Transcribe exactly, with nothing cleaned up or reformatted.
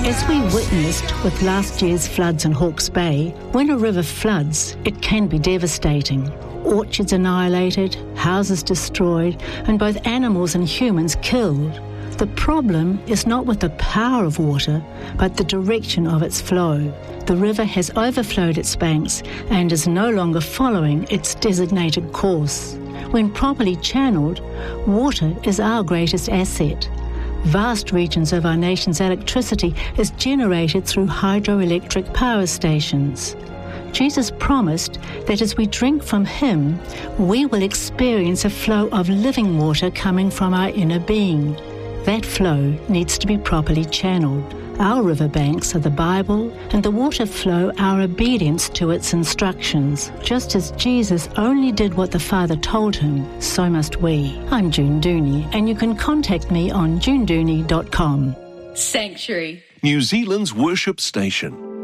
As we witnessed with last year's floods in Hawke's Bay, when a river floods, it can be devastating. Orchards annihilated, houses destroyed, and both animals and humans killed. The problem is not with the power of water, but the direction of its flow. The river has overflowed its banks and is no longer following its designated course. When properly channeled, water is our greatest asset. Vast regions of our nation's electricity is generated through hydroelectric power stations. Jesus promised that as we drink from him, we will experience a flow of living water coming from our inner being. That flow needs to be properly channeled. Our riverbanks are the Bible, and the water flow our obedience to its instructions. Just as Jesus only did what the Father told him, so must we. I'm June Dooney, and you can contact me on june dooney dot com. Sanctuary, New Zealand's worship station.